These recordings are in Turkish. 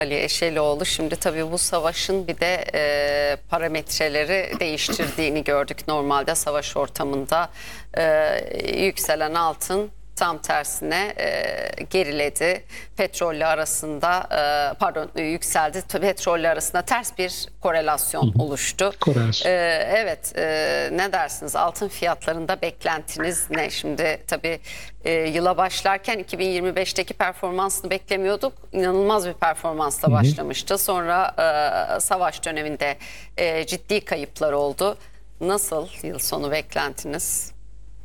Ali Eşelioğlu, şimdi tabii bu savaşın bir de parametreleri değiştirdiğini gördük. Normalde savaş ortamında yükselen altın tam tersine geriledi. Petrolle arasında yükseldi. Petrolle arasında ters bir korelasyon oluştu. Korelasyon. Evet, ne dersiniz? Altın fiyatlarında beklentiniz ne? Şimdi tabii yıla başlarken 2025'teki performansını beklemiyorduk. İnanılmaz bir performansla başlamıştı. Sonra savaş döneminde ciddi kayıplar oldu. Nasıl yıl sonu beklentiniz?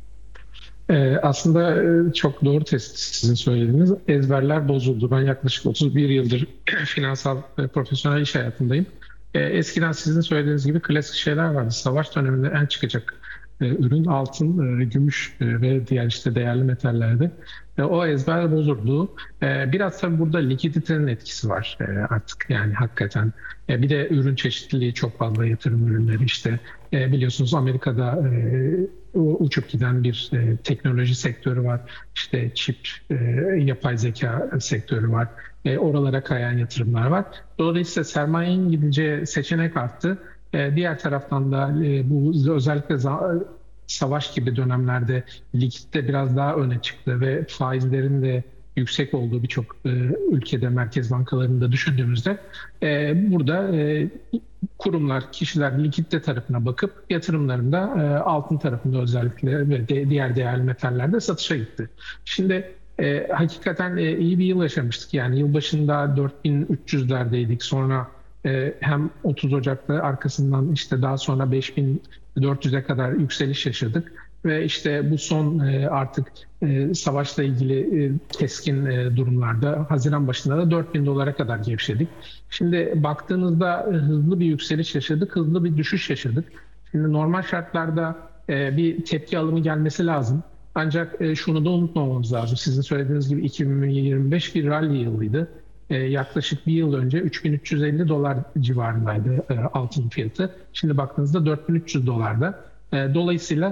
Aslında çok doğru tespit sizin söylediğiniz. Ezberler bozuldu. Ben yaklaşık 31 yıldır finansal ve profesyonel iş hayatındayım. Eskiden sizin söylediğiniz gibi klasik şeyler vardı. Savaş döneminde en çıkacak ürün altın, gümüş ve diğer işte değerli metallerdi. O ezber bozuldu. Biraz tabii burada likiditenin etkisi var artık yani hakikaten. Bir de ürün çeşitliliği çok fazla, yatırım ürünleri işte. Biliyorsunuz Amerika'da uçup giden bir teknoloji sektörü var. İşte çip, yapay zeka sektörü var. Oralara kayan yatırımlar var. Dolayısıyla sermayenin gideceği seçenek arttı. Diğer taraftan da bu özellikle savaş gibi dönemlerde likitte biraz daha öne çıktı ve faizlerin de yüksek olduğu birçok ülkede merkez bankalarında düşündüğümüzde burada kurumlar, kişiler likitte tarafına bakıp yatırımlarında altın tarafında özellikle ve diğer değerli metallerde satışa gitti. Şimdi hakikaten iyi bir yıl yaşamıştık. Yani yılbaşında 4300'lerdeydik. Sonra hem 30 Ocak'ta arkasından işte daha sonra 5400'e kadar yükseliş yaşadık. Ve işte bu son artık savaşla ilgili keskin durumlarda Haziran başında da 4000 dolara kadar gevşedik. Şimdi baktığınızda hızlı bir yükseliş yaşadık, hızlı bir düşüş yaşadık. Şimdi normal şartlarda bir tepki alımı gelmesi lazım. Ancak şunu da unutmamamız lazım. Sizin söylediğiniz gibi 2025 bir rally yılıydı. Yaklaşık bir yıl önce 3350 dolar civarındaydı altın fiyatı. Şimdi baktığınızda 4300 dolarda. Dolayısıyla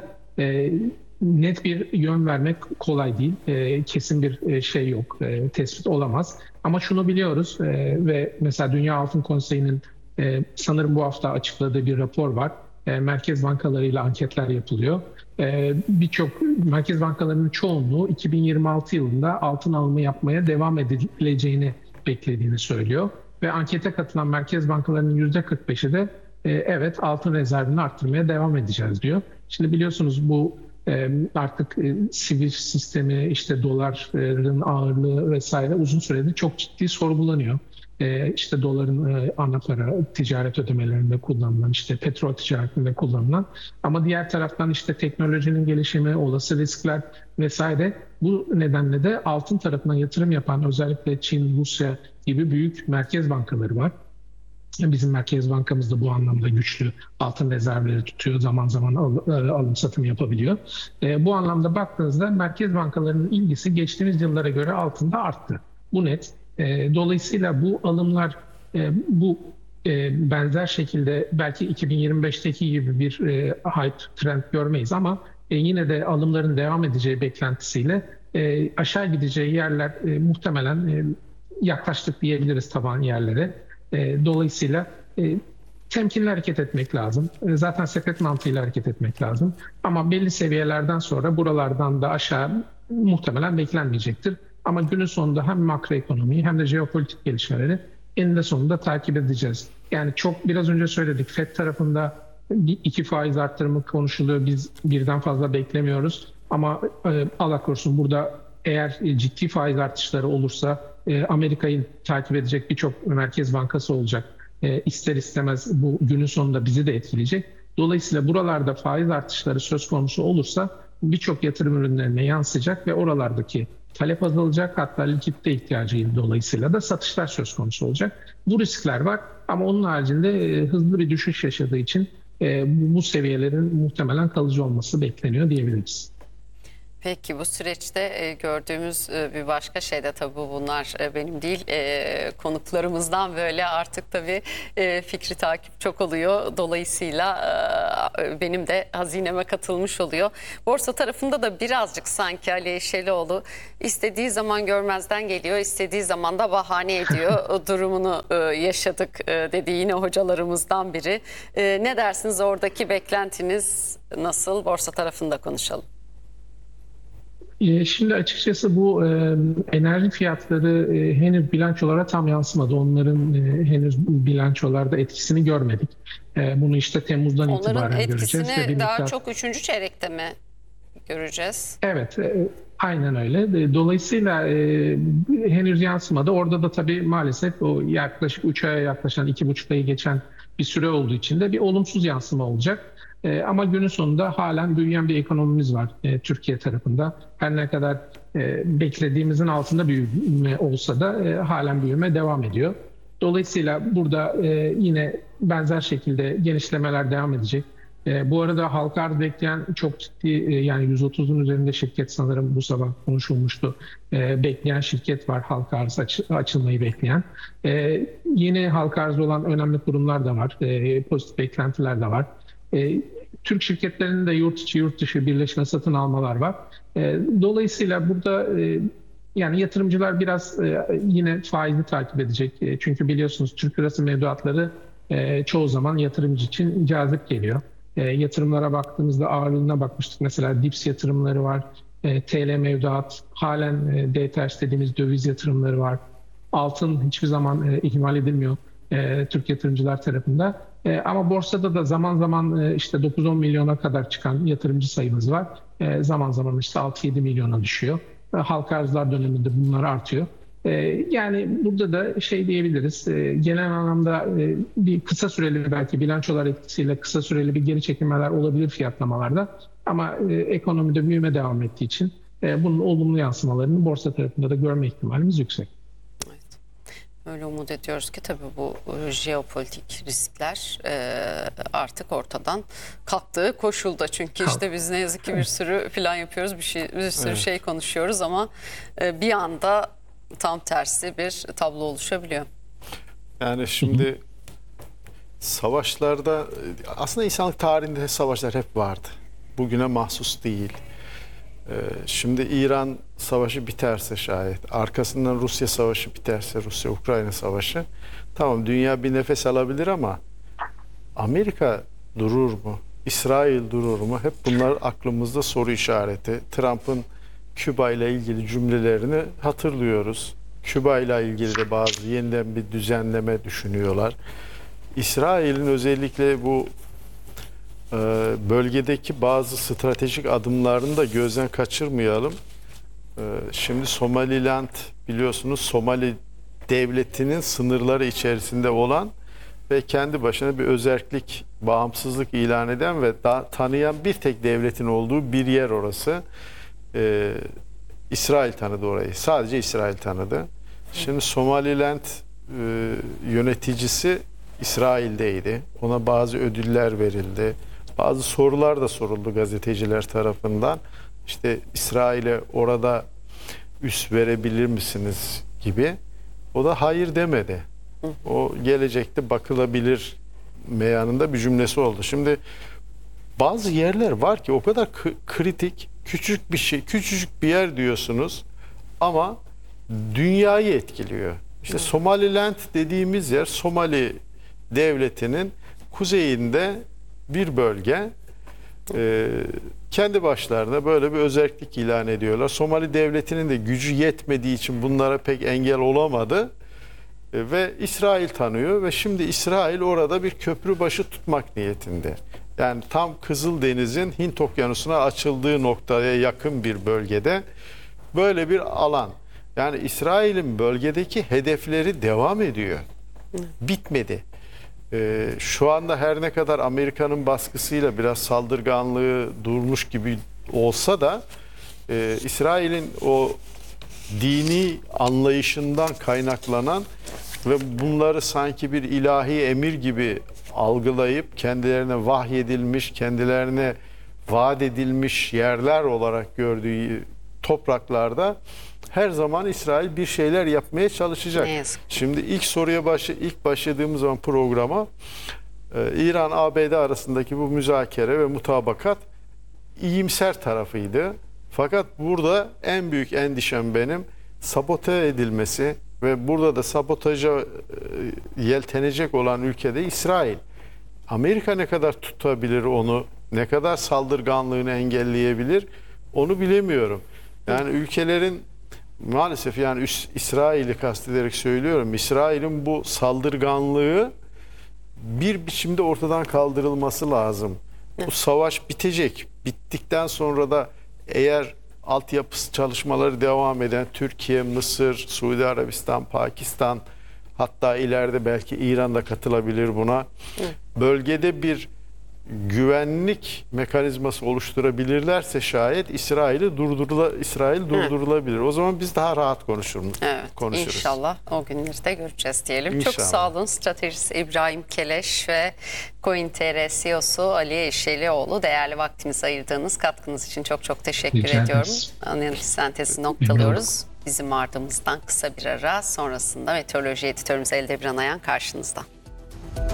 net bir yön vermek kolay değil. Kesin bir şey yok, tespit olamaz. Ama şunu biliyoruz ve mesela Dünya Altın Konseyi'nin sanırım bu hafta açıkladığı bir rapor var. Merkez bankalarıyla anketler yapılıyor. Birçok merkez bankalarının çoğunluğu 2026 yılında altın alımı yapmaya devam edileceğini beklediğini söylüyor. Ve ankete katılan merkez bankalarının %45'i de evet altın rezervini arttırmaya devam edeceğiz diyor. Şimdi biliyorsunuz bu artık sivil sistemi, işte doların ağırlığı vesaire uzun süredir çok ciddi sorgulanıyor. İşte doların ana para ticaret ödemelerinde kullanılan, işte petrol ticaretinde kullanılan, ama diğer taraftan işte teknolojinin gelişimi, olası riskler vesaire, bu nedenle de altın tarafına yatırım yapan özellikle Çin, Rusya gibi büyük merkez bankaları var. Bizim Merkez Bankamız da bu anlamda güçlü altın rezervleri tutuyor. Zaman zaman alım satım yapabiliyor. Bu anlamda baktığınızda merkez bankalarının ilgisi geçtiğimiz yıllara göre altında arttı. Bu net. Dolayısıyla bu alımlar bu benzer şekilde belki 2025'teki gibi bir hype trend görmeyiz ama yine de alımların devam edeceği beklentisiyle aşağı gideceği yerler muhtemelen yaklaştık diyebiliriz taban yerlere. Dolayısıyla temkinli hareket etmek lazım. Zaten sepet mantığıyla hareket etmek lazım. Ama belli seviyelerden sonra buralardan da aşağı muhtemelen beklenmeyecektir. Ama günün sonunda hem makroekonomiyi hem de jeopolitik gelişmeleri eninde sonunda takip edeceğiz. Yani çok biraz önce söyledik, FED tarafında 2 faiz arttırımı konuşuluyor. Biz birden fazla beklemiyoruz. Ama Allah korusun burada eğer ciddi faiz artışları olursa Amerika'yı takip edecek birçok merkez bankası olacak. İster istemez bu günün sonunda bizi de etkileyecek. Dolayısıyla buralarda faiz artışları söz konusu olursa birçok yatırım ürünlerine yansıyacak ve oralardaki talep azalacak. Hatta likitte ihtiyacı dolayısıyla da satışlar söz konusu olacak. Bu riskler var ama onun haricinde hızlı bir düşüş yaşadığı için bu seviyelerin muhtemelen kalıcı olması bekleniyor diyebiliriz. Peki bu süreçte gördüğümüz bir başka şey de tabii bunlar benim değil konuklarımızdan böyle artık tabii fikri takip çok oluyor. Dolayısıyla benim de hazineme katılmış oluyor. Borsa tarafında da birazcık sanki Ali Eşelioğlu istediği zaman görmezden geliyor, istediği zaman da bahane ediyor. O durumunu yaşadık dedi yine hocalarımızdan biri. Ne dersiniz, oradaki beklentiniz nasıl? Borsa tarafında konuşalım. Şimdi açıkçası bu enerji fiyatları henüz bilançolara tam yansımadı. Onların henüz bilançolarda etkisini görmedik. Bunu işte Temmuz'dan Onların itibaren göreceğiz. Ve etkisini bir daha miktar... çok üçüncü çeyrekte mi göreceğiz? Evet, aynen öyle. Dolayısıyla henüz yansımadı. Orada da tabii maalesef o yaklaşık 3 aya yaklaşan, 2,5 ayı geçen bir süre olduğu için de bir olumsuz yansıma olacak. Ama günün sonunda halen büyüyen bir ekonomimiz var Türkiye tarafında. Her ne kadar beklediğimizin altında büyüme olsa da halen büyüme devam ediyor. Dolayısıyla burada yine benzer şekilde genişlemeler devam edecek. Bu arada halka arz bekleyen çok ciddi, yani 130'un üzerinde şirket sanırım bu sabah konuşulmuştu. Bekleyen şirket var, halka arz açılmayı bekleyen. Yeni halka arz olan önemli kurumlar da var. Pozitif beklentiler de var. Türk şirketlerinin de yurt içi yurt dışı birleşme satın almalar var. Dolayısıyla burada yani yatırımcılar biraz yine faizi takip edecek. Çünkü biliyorsunuz Türk lirası mevduatları çoğu zaman yatırımcı için cazip geliyor. Yatırımlara baktığımızda ağırlığına bakmıştık. Mesela DIPS yatırımları var. TL mevduat, halen DTH dediğimiz döviz yatırımları var. Altın hiçbir zaman ihmal edilmiyor Türk yatırımcılar tarafında. Ama borsada da zaman zaman işte 9-10 milyona kadar çıkan yatırımcı sayımız var. Zaman zaman işte 6-7 milyona düşüyor. Halka arzlar döneminde bunlar artıyor. Yani burada da şey diyebiliriz, genel anlamda bir kısa süreli belki bilançolar etkisiyle kısa süreli bir geri çekilmeler olabilir fiyatlamalarda. Ama ekonomide büyüme devam ettiği için bunun olumlu yansımalarını borsa tarafında da görme ihtimalimiz yüksek. Evet. Öyle umut ediyoruz ki tabii bu jeopolitik riskler artık ortadan kalktığı koşulda. Çünkü işte biz ne yazık ki bir sürü plan yapıyoruz, bir sürü şey konuşuyoruz ama bir anda tam tersi bir tablo oluşabiliyor. Yani şimdi savaşlarda aslında insanlık tarihinde savaşlar hep vardı. Bugüne mahsus değil. Şimdi İran savaşı biterse şayet, arkasından Rusya savaşı biterse, Rusya-Ukrayna savaşı, tamam dünya bir nefes alabilir ama Amerika durur mu? İsrail durur mu? Hep bunlar aklımızda soru işareti. Trump'ın Küba ile ilgili cümlelerini hatırlıyoruz. Küba ile ilgili de bazı yeniden bir düzenleme düşünüyorlar. İsrail'in özellikle bu bölgedeki bazı stratejik adımlarını da gözden kaçırmayalım. Şimdi Somaliland biliyorsunuz Somali devletinin sınırları içerisinde olan ve kendi başına bir özerklik, bağımsızlık ilan eden ve tanıyan bir tek devletin olduğu bir yer orası. İsrail tanıdı orayı. Sadece İsrail tanıdı. Şimdi Somaliland yöneticisi İsrail'deydi. Ona bazı ödüller verildi. Bazı sorular da soruldu gazeteciler tarafından. İşte İsrail'e orada üs verebilir misiniz gibi. O da hayır demedi. O gelecekte bakılabilir meyanında bir cümlesi oldu. Şimdi bazı yerler var ki o kadar kritik, küçük bir şey, küçücük bir yer diyorsunuz ama dünyayı etkiliyor. İşte Somaliland dediğimiz yer Somali devletinin kuzeyinde bir bölge. Kendi başlarına böyle bir özerklik ilan ediyorlar. Somali devletinin de gücü yetmediği için bunlara pek engel olamadı. Ve İsrail tanıyor ve şimdi İsrail orada bir köprü başı tutmak niyetinde. Yani tam Kızıldeniz'in Hint Okyanusu'na açıldığı noktaya yakın bir bölgede böyle bir alan. Yani İsrail'in bölgedeki hedefleri devam ediyor. Bitmedi. Şu anda her ne kadar Amerika'nın baskısıyla biraz saldırganlığı durmuş gibi olsa da İsrail'in o dini anlayışından kaynaklanan ve bunları sanki bir ilahi emir gibi algılayıp kendilerine vahyedilmiş, kendilerine vaat edilmiş yerler olarak gördüğü topraklarda her zaman İsrail bir şeyler yapmaya çalışacak. Ne yazık. Şimdi ilk başladığımız zaman programa İran-ABD arasındaki bu müzakere ve mutabakat iyimser tarafıydı. Fakat burada en büyük endişem benim sabote edilmesi ve burada da sabotaja yeltenecek olan ülkede İsrail. Amerika ne kadar tutabilir onu, ne kadar saldırganlığını engelleyebilir onu bilemiyorum. Yani ülkelerin maalesef yani İsrail'i kastederek söylüyorum. İsrail'in bu saldırganlığı bir biçimde ortadan kaldırılması lazım. Bu savaş bitecek. Bittikten sonra da eğer altyapı çalışmaları devam eden Türkiye, Mısır, Suudi Arabistan, Pakistan, hatta ileride belki İran da katılabilir buna. Bölgede bir güvenlik mekanizması oluşturabilirlerse şayet İsrail durdurulabilir. O zaman biz daha rahat konuşuruz. İnşallah o günleri de göreceğiz diyelim. İnşallah. Çok sağ olun. Stratejist İbrahim Keleş ve COINTR CEO'su Ali Eşelioğlu, değerli vaktinizi ayırdığınız katkınız için çok teşekkür Rica ediyorum. ederiz. Analiz sentezi noktalıyoruz. Bizim ardımızdan kısa bir ara, sonrasında meteoroloji editörümüz Elde Biranayan karşınızda.